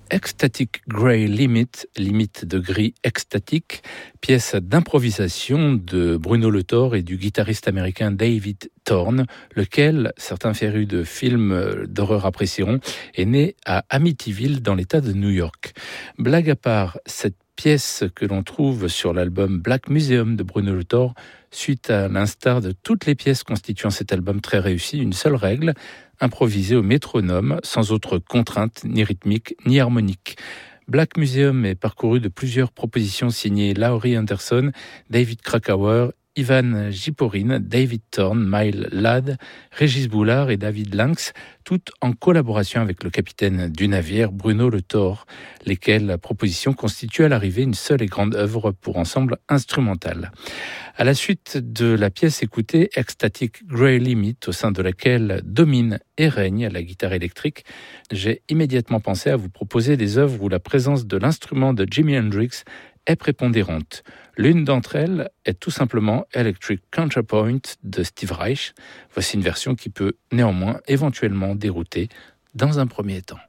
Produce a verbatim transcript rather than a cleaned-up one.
Ecstatic Grey Limit, limite de gris extatique, pièce d'improvisation de Bruno Le Thor et du guitariste américain David Thorne, lequel, certains férus de films d'horreur apprécieront, est né à Amityville dans l'État de New York. Blague à part, cette pièce que l'on trouve sur l'album Black Museum de Bruno Le Thor, suite à l'instar de toutes les pièces constituant cet album très réussi, une seule règle, improvisée au métronome, sans autre contrainte, ni rythmique, ni harmonique. Black Museum est parcouru de plusieurs propositions signées Laurie Anderson, David Krakauer, Ivan Jiporin, David Thorne, Mile Ladd, Régis Boulard et David Lynx, toutes en collaboration avec le capitaine du navire Bruno Le Thor, lesquelles propositions constituent à l'arrivée une seule et grande œuvre pour ensemble instrumental. À la suite de la pièce écoutée, Ecstatic Grey Limit, au sein de laquelle domine et règne la guitare électrique, j'ai immédiatement pensé à vous proposer des œuvres où la présence de l'instrument de Jimi Hendrix est prépondérante. L'une d'entre elles est tout simplement Electric Counterpoint de Steve Reich. Voici une version qui peut néanmoins éventuellement dérouter dans un premier temps.